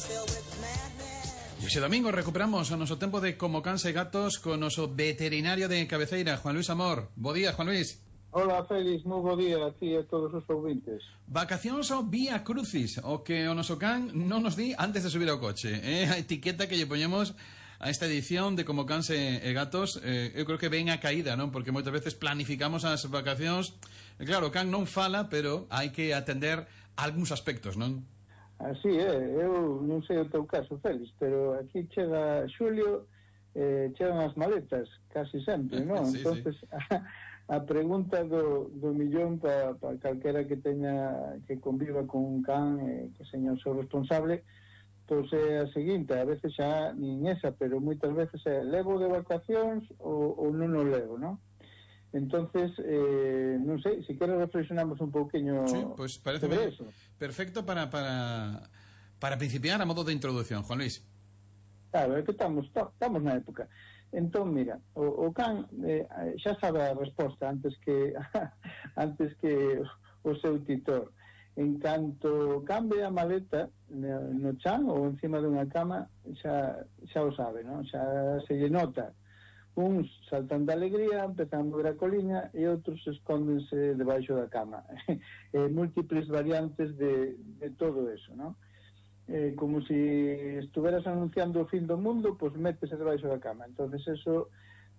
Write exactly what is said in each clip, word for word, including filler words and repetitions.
E ese domingo recuperamos o noso tempo de Como Cans e Gatos con o noso veterinario de cabeceira, Juan Luis Amor. Bo día, Juan Luis. Hola, Félix, moi bo día a ti e a todos os ouvintes. Vacacións ao Vía Crucis, o que o noso can non nos di antes de subir ao coche. É eh? a etiqueta que lle poñemos a esta edición de Como Cans e, e Gatos. eh, Eu creo que ven a caída, non? Porque moitas veces planificamos as vacacións. E claro, o can non fala, pero hai que atender algúns aspectos, non? Así é, eu non sei o teu caso, Félix, pero aquí chega xulio, eh, chegan as maletas, casi sempre, non? Sí, Entonces, sí. A, a pregunta do, do millón para pa calquera que teña, que conviva con un can, eh, que seña o seu responsable, pois é a seguinte, a veces xa nin esa, pero moitas veces é levo de vacacións ou, ou non o levo, non? Entonces, eh, non sei, se queres reflexionamos un pouquiño. Sí, pues parece sobre eso. Perfecto para, para, para principiar a modo de introducción, Juan Luis. Claro, é que estamos, estamos na época. Entón, mira, o, o can eh, xa sabe a resposta antes que antes que o seu titor. En canto cambia a maleta no chan ou encima dunha cama, xa, xa o sabe, non? Xa se lle nota. Uns saltan de alegría, empezan a mover a coliña e outros escóndense debaixo da cama. eh, múltiples variantes de, de todo eso, non? Eh, como si estuveras anunciando o fin do mundo, pois métese debaixo da cama. Entonces eso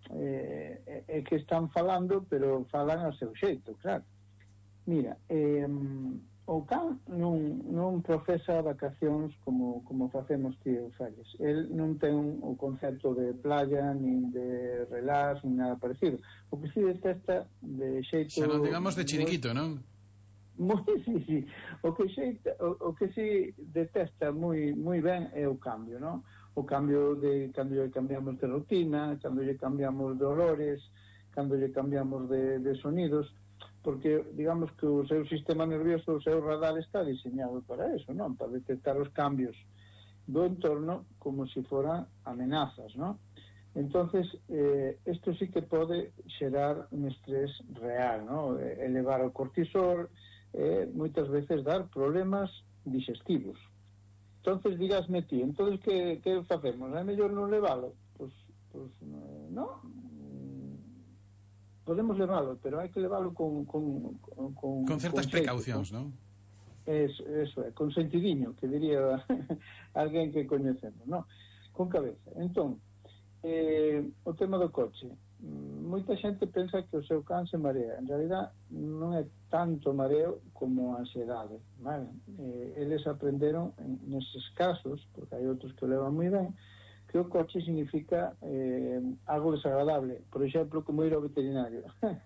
eh, é que están falando, pero falan ao seu xeito, claro. Mira, eh, o can non, non profesa vacacións como, como facemos ti e o Félix. El non ten o concepto de playa, nin de relax, nin nada parecido. O que si detesta de xeito... Xa non digamos de chiriquito, non? Moi, sí, sí. O que, xeita, o, o que si detesta moi, moi ben é o cambio, non? O cambio de... Cando lle cambiamos de rutina, cando lle cambiamos de olores, cando lle cambiamos de, de sonidos... porque digamos que o seu sistema nervioso, o seu radar está diseñado para eso, non? Para detectar os cambios do entorno como se foran amenazas, non? Entonces, eh, isto sí que pode xerar un estrés real, non? Elevar o cortisol, eh, moitas veces dar problemas digestivos. Entonces, digasme ti, entonces que, que facemos? É mellor non levalo? Pois, pois non, podemos levalo, pero hai que levalo con con, con, con certas con precaucións, non? Eso, eso é, con sentidiño, que diría alguén que coñecemos, non? Con cabeza. Entón, eh, o tema do coche. Moita xente pensa que o seu can se marea. En realidad, non é tanto mareo como a ansiedade, vale? Eh, eles aprenderon, en, neses casos, porque hai outros que o levan moi ben, que o coche significa eh, algo desagradable, por exemplo, como ir ao veterinario.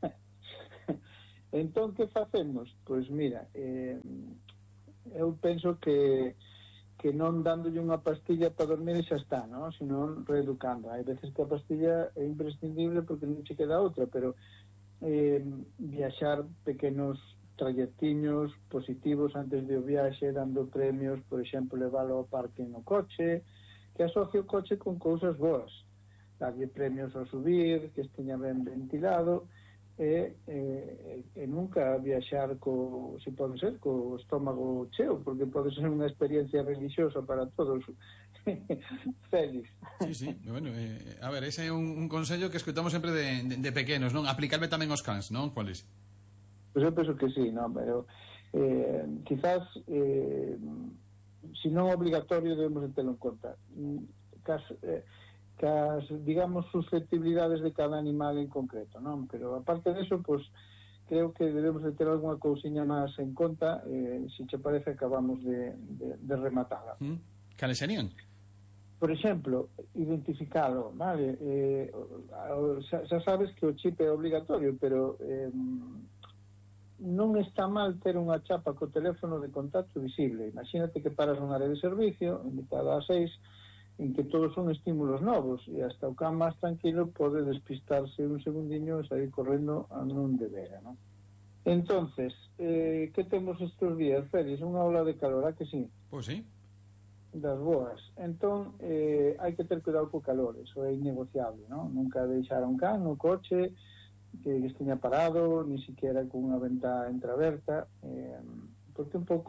Entón, que facemos? Pois mira, eh, eu penso que que non dándolle unha pastilla para dormir xa está, non? Sino reeducando. Hai veces que a pastilla é imprescindible porque non se queda outra, pero eh, viaxar pequenos trayectiños positivos antes de o viaxe, dando premios, por exemplo, leválo ao parque no coche, que asocie o coche con cousas boas, darlle premios ao subir, que esteña ben ventilado, e, e, e nunca viaxar co, se pode ser, co estómago cheo, porque pode ser unha experiencia religiosa para todos. Félix. Sí, sí, bueno, eh, a ver, ese é un, un consello que escutamos sempre de, de, de pequenos, non? Aplicarme tamén aos cans, non? Cuáles? Pois eu penso que sí, non, pero eh, quizás eh, se non obligatorio debemos de telo en conta. Cas, eh, cas, digamos, susceptibilidades de cada animal en concreto, non? Pero aparte de eso, pues, creo que debemos de ter algunha cousiña máis en conta, eh, se che parece acabamos de, de, de rematala. ¿Mm? Cales serían? Por exemplo, identificalo, vale? Eh, xa, xa sabes que o chip é obligatorio, pero eh, non está mal ter unha chapa co teléfono de contacto visible. Imagínate que paras unha área de servicio, invitada a seis, en que todos son estímulos novos, e hasta o can máis tranquilo pode despistarse un segundiño e sair correndo a non debera, non? Entonces, eh, que temos estes días, Félix? Unha ola de calor, a que sí? Pois sí. Das boas. Entón, eh, hai que ter cuidado co calor, eso é innegociable, non? Nunca deixar un can no coche que esteña parado, ni siquiera con unha ventá entreaberta, eh, porque un pouco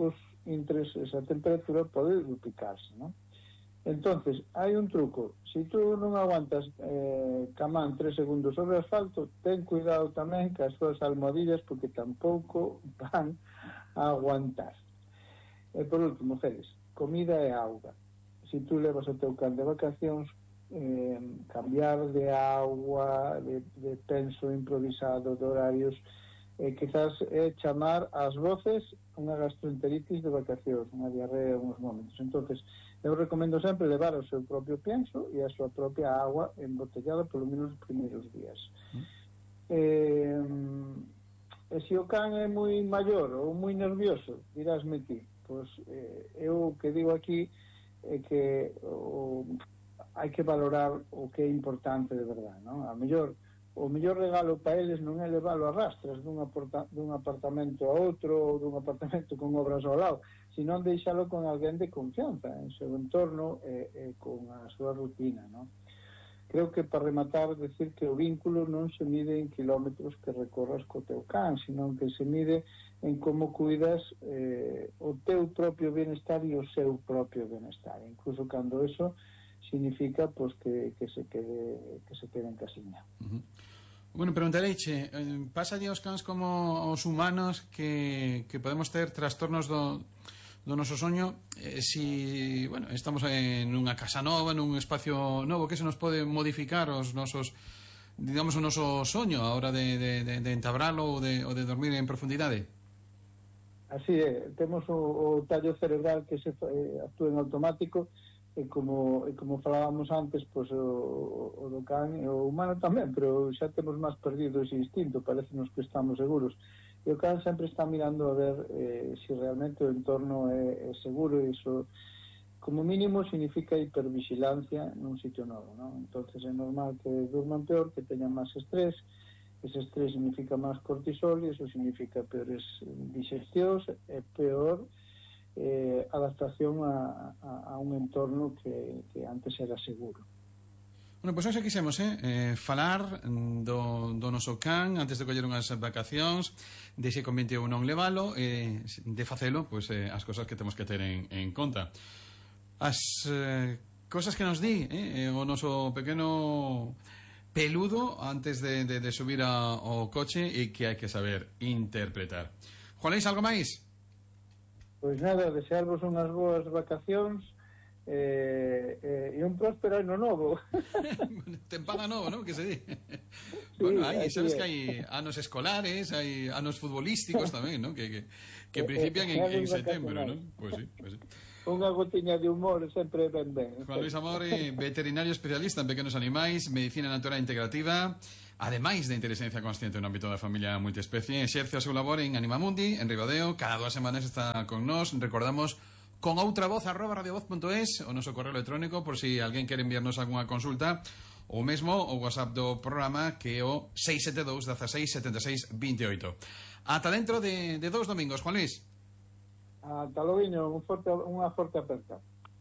intres esa temperatura pode duplicarse, non? Entonces, hai un truco. Se si tú non aguantas eh, camán tres segundos sobre o asfalto, ten cuidado tamén que as súas almohadillas, porque tampouco van a aguantar. E por último, Félix, comida e auga. Se si tú levas o teu can de vacacións, eh, cambiar de agua, de, de penso improvisado, de horarios, eh, quizás é chamar ás voces unha gastroenteritis de vacacións, unha diarrea en uns momentos. Entonces, eu recomendo sempre levar o seu propio pienso e a súa propia agua embotellada polo menos os primeiros días. Mm. Eh, e se o can é moi maior ou moi nervioso, dirásme ti, pois eh, eu o que digo aquí é que o, hai que valorar o que é importante de verdade, non? A mellor o mellor regalo para eles non é levalo a rastras dun, aporta, dun apartamento a outro ou dun apartamento con obras ao lado, sino deixalo con alguén de confianza en seu entorno e, e con a súa rutina, non? Creo que para rematar decir que o vínculo non se mide en kilómetros que recorras co teu can, sino que se mide en como cuidas eh, o teu propio bienestar e o seu propio bienestar, incluso cando eso significa pues que, que se quede que se quede en casiña. Uh-huh. Bueno, preguntareiche, pasa aos cans como aos humanos que, que podemos ter trastornos do, do noso soño eh, si, bueno, estamos en unha casa nova, nun espacio novo, que se nos pode modificar os nosos, digamos, o noso soño a hora de, de, de, de entabralo ou de, ou de dormir en profundidade? Así é, temos o, o tallo cerebral que se eh, actúa en automático. E como, e como falábamos antes, pois o, o do can e o humano tamén, pero xa temos máis perdido ese instinto, parecenos que estamos seguros. E o can sempre está mirando a ver eh, se si realmente o entorno é, é seguro, e iso como mínimo significa hipervigilancia nun sitio novo, non? Entonces é normal que durman peor, que teñan máis estrés, ese estrés significa máis cortisol, e iso significa peores digestións e peor Eh, adaptación a, a, a un entorno que, que antes era seguro. Bueno, pois pues, hoxe quixemos eh, eh, falar do, do noso can antes de coller unhas vacacións, de se convente ou non levalo, eh, de facelo, pois pues, eh, as cosas que temos que ter en, en conta. As eh, cosas que nos di eh, o noso pequeno peludo antes de, de, de subir a, ao coche e que hai que saber interpretar. Juan Luis, algo máis? Pois nada, desearvos unhas boas vacacións eh, eh, e un próspero ano novo. Tempada novo, ¿no? Que se di. Sí, bueno, hai, sabes es. que hai anos escolares, hai anos futbolísticos tamén, ¿no? Que, que, que principian en, en setembro, ¿no? Pois pues sí, pues sí. Unha gotiña de humor sempre ben ben. Juan Luis Amore, veterinario especialista en pequenos animais, medicina natural integrativa, ademais de inteligencia consciente no ámbito da familia multiespecie, exerce o seu labor en Animamundi, en Ribadeo, cada dúas semanas está con nós, recordamos, con outra voz, arroba radiovoz punto es, o noso correo electrónico, por si alguén quere enviarnos algunha consulta, ou mesmo o WhatsApp do programa, que é o seis sete dous, dezasseis, setenta e seis, vinte e oito. Ata dentro de, de dous domingos, Juan Luis. Ata logo, un forte, unha forte aperta.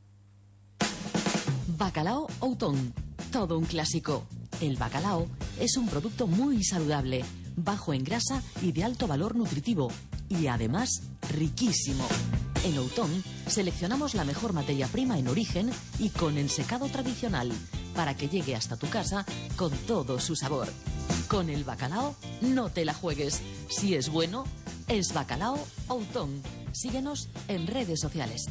Bacalao Outón, todo un clásico. El bacalao es un producto muy saludable, bajo en grasa y de alto valor nutritivo, y además riquísimo. En Outón seleccionamos la mejor materia prima en origen y con ensecado tradicional, para que llegue hasta tu casa con todo su sabor. Con el bacalao no te la juegues. Si es bueno, es Bacalao Outón. Síguenos en redes sociales.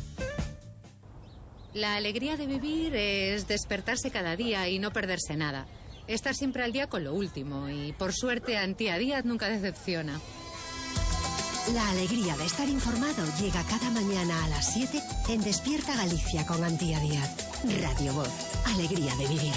La alegría de vivir es despertarse cada día y no perderse nada. Estar siempre al día con lo último y, por suerte, Antía Díaz nunca decepciona. La alegría de estar informado llega cada mañana a las siete en Despierta Galicia con Antía Díaz. Radio Voz. Alegría de vivir.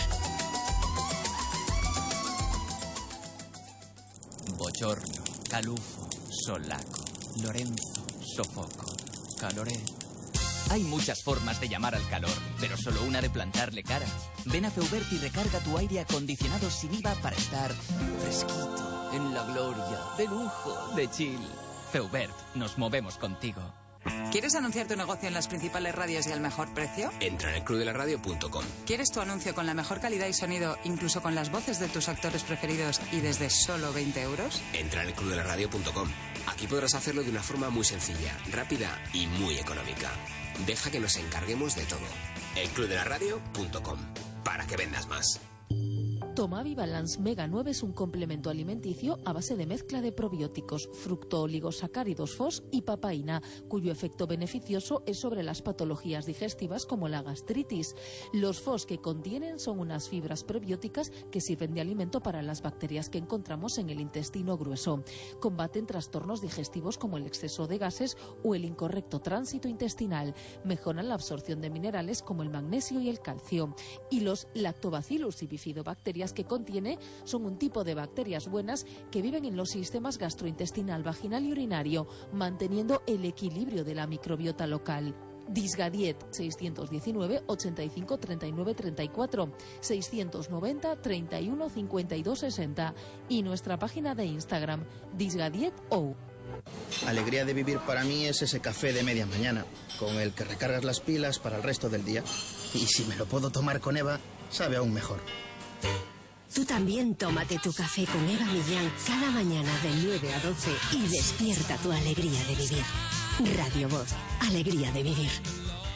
Bochorno, calufo, solaco, Lorenzo, sofoco, caloré. Hay muchas formas de llamar al calor, pero solo una de plantarle cara. Ven a Feubert y recarga tu aire acondicionado sin I V A para estar fresquito, en la gloria, de lujo, de chill. Feubert, nos movemos contigo. ¿Quieres anunciar tu negocio en las principales radios y al mejor precio? Entra en el club de la radio punto com. ¿Quieres tu anuncio con la mejor calidad y sonido, incluso con las voces de tus actores preferidos y desde solo veinte euros? Entra en el club de la radio punto com. Aquí podrás hacerlo de una forma muy sencilla, rápida y muy económica. Deja que nos encarguemos de todo. el club de la radio punto com. Para que vendas más. Tomavi Balance Mega nueve es un complemento alimenticio a base de mezcla de probióticos, fructooligosacáridos F O S y papaína, cuyo efecto beneficioso es sobre las patologías digestivas como la gastritis. Los F O S que contienen son unas fibras prebióticas que sirven de alimento para las bacterias que encontramos en el intestino grueso. Combaten trastornos digestivos como el exceso de gases o el incorrecto tránsito intestinal. Mejoran la absorción de minerales como el magnesio y el calcio. Y los lactobacillus y bifidobacterias que contiene son un tipo de bacterias buenas que viven en los sistemas gastrointestinal, vaginal y urinario, manteniendo el equilibrio de la microbiota local. Disgadiet seiscientos diecinueve, ochenta y cinco, treinta y nueve, treinta y cuatro, seiscientos noventa, treinta y uno, cincuenta y dos, sesenta y nuestra página de Instagram, DisgadietO. Alegría de vivir para mí es ese café de media mañana, con el que recargas las pilas para el resto del día. Y si me lo puedo tomar con Eva, sabe aún mejor. Tú también tómate tu café con Eva Millán cada mañana de nueve a doce y despierta tu alegría de vivir. Radio Voz, alegría de vivir.